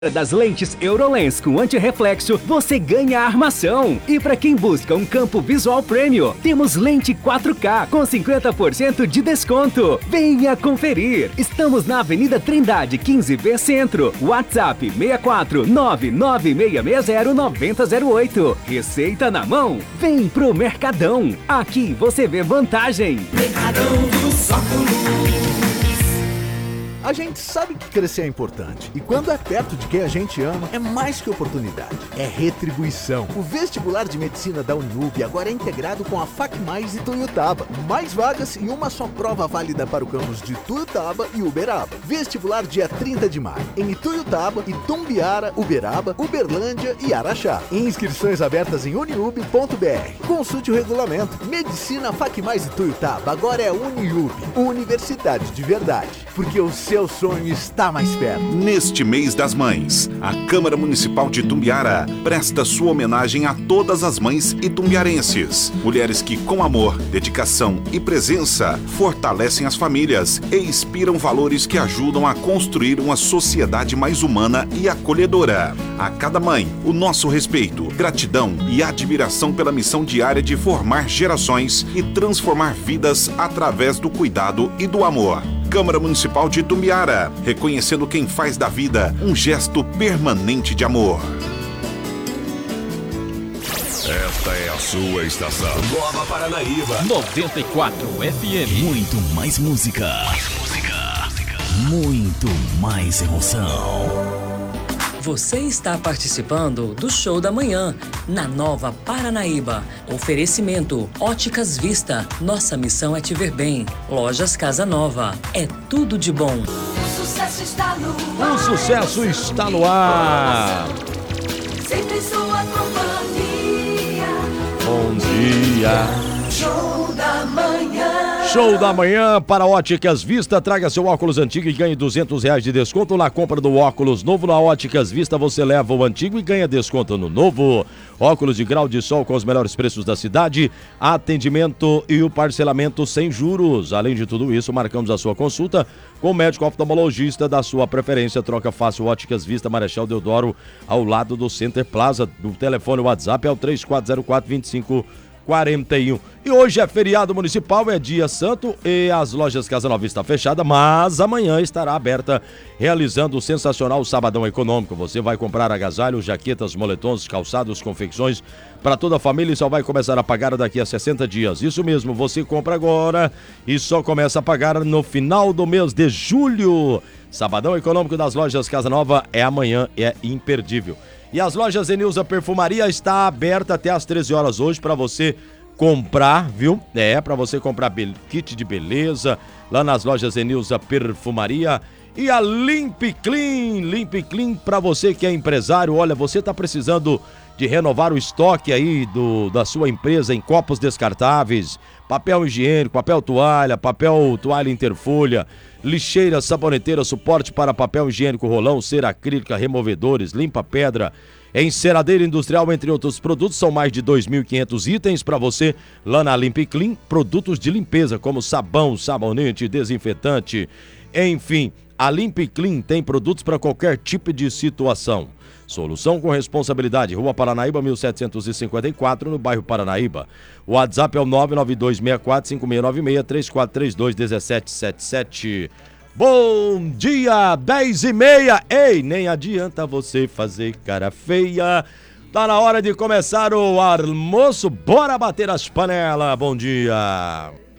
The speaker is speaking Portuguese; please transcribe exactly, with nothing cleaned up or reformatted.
Das lentes Eurolens com antirreflexo, você ganha a armação. E para quem busca um campo visual premium, temos lente quatro K com cinquenta por cento de desconto. Venha conferir. Estamos na Avenida Trindade quinze B Centro. WhatsApp seis quatro nove nove seis seis zero nove zero zero oito. Receita na mão. Vem pro Mercadão. Aqui você vê vantagem. Mercadão dos Óculos. A gente sabe que crescer é importante. E quando é perto de quem a gente ama, é mais que oportunidade. É retribuição. O vestibular de medicina da Uniub agora é integrado com a FacMais e Tuiutaba. Mais vagas e uma só prova válida para o campus de Tuiutaba e Uberaba. Vestibular dia trinta de maio. Em Ituiutaba, Itumbiara, Uberaba, Uberlândia e Araxá. Inscrições abertas em uniub ponto br. Consulte o regulamento. Medicina FacMais e Tuiutaba agora é Uniub. Universidade de verdade. Porque o seu sonho está mais perto. Neste mês das mães, a Câmara Municipal de Itumbiara presta sua homenagem a todas as mães itumbiarenses. Mulheres que, com amor, dedicação e presença, fortalecem as famílias e inspiram valores que ajudam a construir uma sociedade mais humana e acolhedora. A cada mãe, o nosso respeito, gratidão e admiração pela missão diária de formar gerações e transformar vidas através do cuidado e do amor. Câmara Municipal de Itumbiara, reconhecendo quem faz da vida um gesto permanente de amor. Esta é a sua estação. Nova Paranaíba. noventa e quatro F M. Muito mais música. Mais música. Muito mais emoção. Você está participando do Show da Manhã, na Nova Paranaíba. Oferecimento Óticas Vista. Nossa missão é te ver bem. Lojas Casa Nova. É tudo de bom. O sucesso está no ar. O sucesso está no ar. Sempre sua companhia. Bom dia. Show da Manhã. Show da manhã para Óticas Vista. Traga seu óculos antigo e ganhe duzentos reais de desconto na compra do óculos novo. Na Óticas Vista você leva o antigo e ganha desconto no novo. Óculos de grau de sol com os melhores preços da cidade. Atendimento e o parcelamento sem juros. Além de tudo isso, marcamos a sua consulta com o médico oftalmologista da sua preferência. Troca fácil Óticas Vista, Marechal Deodoro, ao lado do Center Plaza. O telefone WhatsApp é o três quatro zero quatro, dois cinco quarenta e um. E hoje é feriado municipal, é dia santo e as lojas Casa Nova estão fechadas, mas amanhã estará aberta, realizando o sensacional Sabadão Econômico. Você vai comprar agasalhos, jaquetas, moletons, calçados, confecções para toda a família e só vai começar a pagar daqui a sessenta dias. Isso mesmo, você compra agora e só começa a pagar no final do mês de julho. Sabadão Econômico das lojas Casa Nova é amanhã, é imperdível. E as lojas Enilza Perfumaria está aberta até às treze horas hoje para você comprar, viu? É, para você comprar be- kit de beleza lá nas lojas Enilza Perfumaria. E a Limp Clean, Limp Clean para você que é empresário. Olha, você está precisando de renovar o estoque aí do, da sua empresa em copos descartáveis, papel higiênico, papel toalha, papel toalha interfolha, lixeira, saboneteira, suporte para papel higiênico, rolão, cera acrílica, removedores, limpa-pedra, enceradeira industrial, entre outros produtos. São mais de dois mil e quinhentos itens para você lá na Limp Clean. Produtos de limpeza como sabão, sabonete, desinfetante, enfim. A Limp Clean tem produtos para qualquer tipo de situação. Solução com responsabilidade. Rua Paranaíba, mil setecentos e cinquenta e quatro, no bairro Paranaíba. O WhatsApp é o nove nove dois seis quatro cinco seis nove seis, três quatro três dois um sete sete sete. Bom dia, dez e meia. Ei, nem adianta você fazer cara feia. Tá na hora de começar o almoço. Bora bater as panelas. Bom dia.